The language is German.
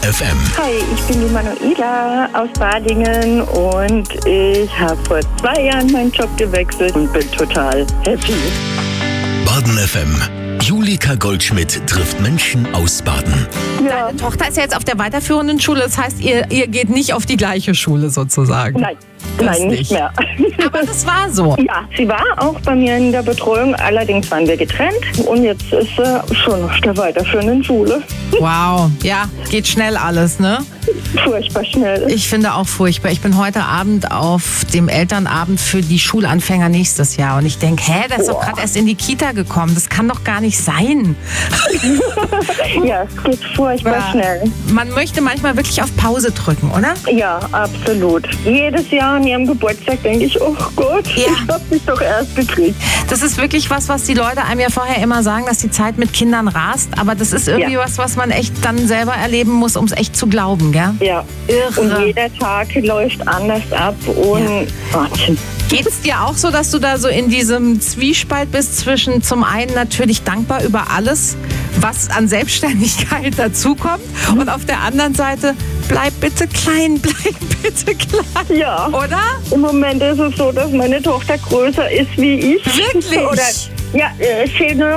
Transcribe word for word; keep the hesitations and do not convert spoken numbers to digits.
F M. Hi, ich bin die Manuela aus Badingen und ich habe vor zwei Jahren meinen Job gewechselt und bin total happy. Baden F M. Julika Goldschmidt trifft Menschen aus Baden. Ja. Deine Tochter ist ja jetzt auf der weiterführenden Schule, das heißt, ihr, ihr geht nicht auf die gleiche Schule sozusagen. Nein, Das nein, nicht nicht. mehr. Aber das war so. Ja, sie war auch bei mir in der Betreuung, allerdings waren wir getrennt und jetzt ist sie schon auf der weiterführenden Schule. Wow, ja, geht schnell alles, ne? Furchtbar schnell. Ich finde auch furchtbar. Ich bin heute Abend auf dem Elternabend für die Schulanfänger nächstes Jahr und ich denke, hä, der ist doch Boah. gerade erst in die Kita gekommen. Das kann doch gar nicht sein. Ja, es geht furchtbar Ja. schnell. Man möchte manchmal wirklich auf Pause drücken, oder? Ja, absolut. Jedes Jahr an ihrem Geburtstag denke ich, oh Gott, Ja. ich hab dich doch erst gekriegt. Das ist wirklich was, was die Leute einem ja vorher immer sagen, dass die Zeit mit Kindern rast. Aber das ist irgendwie Ja. was, was man echt dann selber erleben muss, um es echt zu glauben, gell? Ja. Irre. Und jeder Tag läuft anders ab und Wahnsinn. Geht's dir auch so, dass du da so in diesem Zwiespalt bist zwischen zum einen natürlich dankbar über alles, was an Selbstständigkeit dazukommt und auf der anderen Seite bleib bitte klein, bleib bitte klein, Ja. oder? Im Moment ist es so, dass meine Tochter größer ist wie ich. Wirklich? Oder ja, es fehlt nur